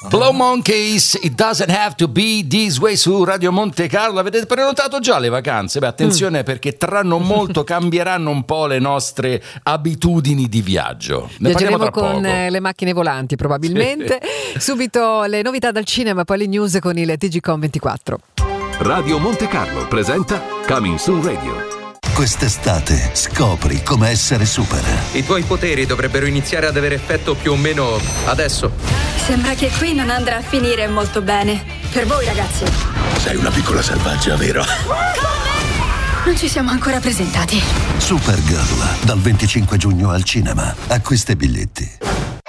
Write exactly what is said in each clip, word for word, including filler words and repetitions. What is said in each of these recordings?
Flow Monkeys, It Doesn't Have to Be This Way su Radio Monte Carlo. Avete prenotato già le vacanze? Beh, attenzione mm. perché tra non molto cambieranno un po' le nostre abitudini di viaggio. Ne Viaggeremo con poco. le macchine volanti probabilmente. Sì. Subito le novità dal cinema, poi le news con il T G Com ventiquattro. Radio Monte Carlo presenta Coming Soon Radio. Quest'estate scopri come essere super. I tuoi poteri dovrebbero iniziare ad avere effetto più o meno adesso. Sembra che qui non andrà a finire molto bene. Per voi, ragazzi. Sei una piccola selvaggia, vero? Non ci siamo ancora presentati. Supergirl, dal venticinque giugno al cinema. Acquista i biglietti.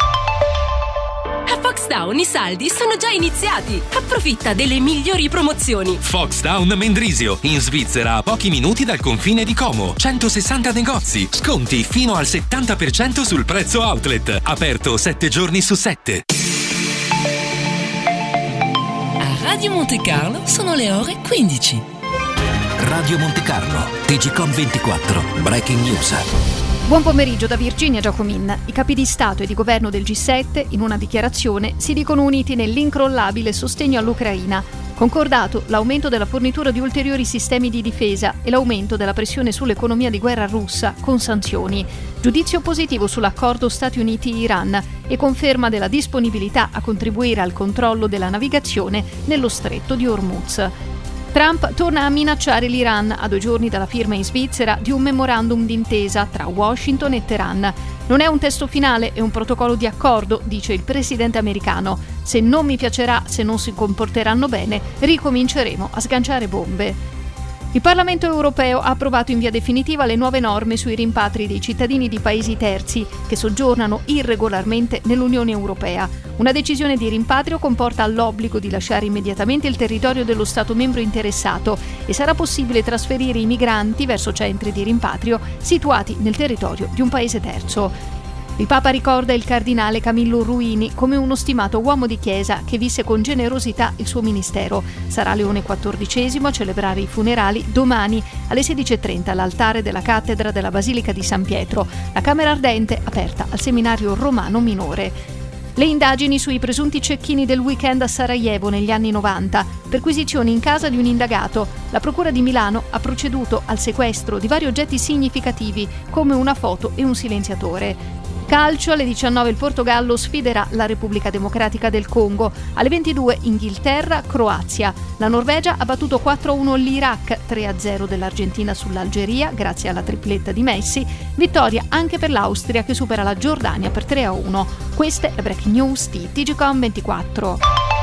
Foxdown i saldi sono già iniziati. Approfitta delle migliori promozioni. Foxdown Mendrisio, in Svizzera a pochi minuti dal confine di Como. centosessanta negozi, sconti fino al settanta per cento sul prezzo outlet. Aperto sette giorni su sette. A Radio Monte Carlo sono le ore quindici. Radio Monte Carlo, T G Com ventiquattro, Breaking News. Buon pomeriggio da Virginia Giacomin. I capi di Stato e di governo del G sette, in una dichiarazione, si dicono uniti nell'incrollabile sostegno all'Ucraina. Concordato l'aumento della fornitura di ulteriori sistemi di difesa e l'aumento della pressione sull'economia di guerra russa con sanzioni. Giudizio positivo sull'accordo Stati Uniti-Iran e conferma della disponibilità a contribuire al controllo della navigazione nello stretto di Hormuz. Trump torna a minacciare l'Iran a due giorni dalla firma in Svizzera di un memorandum d'intesa tra Washington e Teheran. Non è un testo finale, è un protocollo di accordo, dice il presidente americano. Se non mi piacerà, se non si comporteranno bene, ricominceremo a sganciare bombe. Il Parlamento europeo ha approvato in via definitiva le nuove norme sui rimpatri dei cittadini di paesi terzi che soggiornano irregolarmente nell'Unione Europea. Una decisione di rimpatrio comporta l'obbligo di lasciare immediatamente il territorio dello Stato membro interessato e sarà possibile trasferire i migranti verso centri di rimpatrio situati nel territorio di un paese terzo. Il Papa ricorda il cardinale Camillo Ruini come uno stimato uomo di chiesa che visse con generosità il suo ministero. Sarà Leone quattordicesimo a celebrare i funerali domani alle sedici e trenta all'altare della cattedra della Basilica di San Pietro, la camera ardente aperta al seminario romano minore. Le indagini sui presunti cecchini del weekend a Sarajevo negli anni novanta, perquisizioni in casa di un indagato. La Procura di Milano ha proceduto al sequestro di vari oggetti significativi come una foto e un silenziatore. Calcio, alle diciannove il Portogallo sfiderà la Repubblica Democratica del Congo. Alle ventidue Inghilterra-Croazia. La Norvegia ha battuto quattro a uno l'Iraq, tre a zero dell'Argentina sull'Algeria grazie alla tripletta di Messi. Vittoria anche per l'Austria che supera la Giordania per tre a uno. Queste le breaking news di T G Com ventiquattro.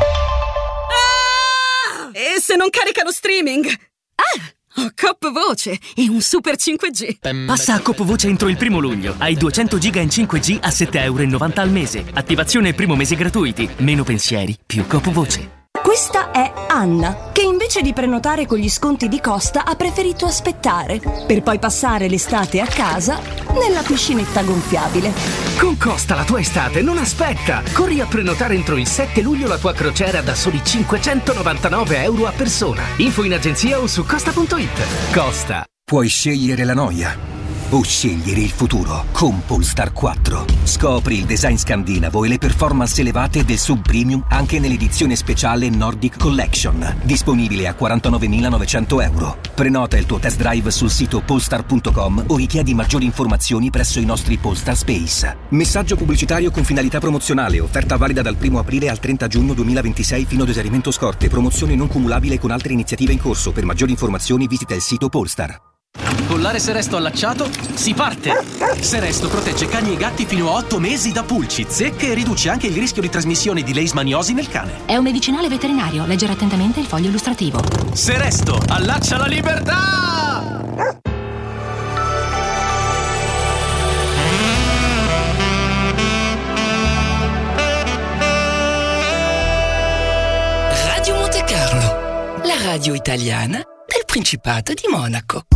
Ah! E se non carica lo streaming? Ah! Ho Coop Voce e un super cinque G. Passa a Coop Voce entro il primo luglio. Hai duecento giga in cinque G a sette virgola novanta euro al mese. Attivazione e primo mese gratuiti. Meno pensieri, più Coop Voce. Questa è Anna, che invece di prenotare con gli sconti di Costa ha preferito aspettare, per poi passare l'estate a casa nella piscinetta gonfiabile. Con Costa la tua estate non aspetta! Corri a prenotare entro il sette luglio la tua crociera da soli cinquecentonovantanove euro a persona. Info in agenzia o su costa punto it. Costa. Puoi scegliere la noia o scegliere il futuro con Polestar quattro. Scopri il design scandinavo e le performance elevate del sub premium anche nell'edizione speciale Nordic Collection, disponibile a quarantanovemilanovecento euro. Prenota il tuo test drive sul sito polestar punto com o richiedi maggiori informazioni presso i nostri Polestar Space. Messaggio pubblicitario con finalità promozionale, offerta valida dal primo aprile al trenta giugno duemilaventisei fino ad esaurimento scorte, promozione non cumulabile con altre iniziative in corso. Per maggiori informazioni visita il sito Polestar. Collare Seresto allacciato, si parte! Seresto protegge cani e gatti fino a otto mesi da pulci, zecche e riduce anche il rischio di trasmissione di leishmaniosi nel cane. È un medicinale veterinario, leggere attentamente il foglio illustrativo. Seresto, allaccia la libertà! Radio Monte Carlo, la radio italiana del Principato di Monaco.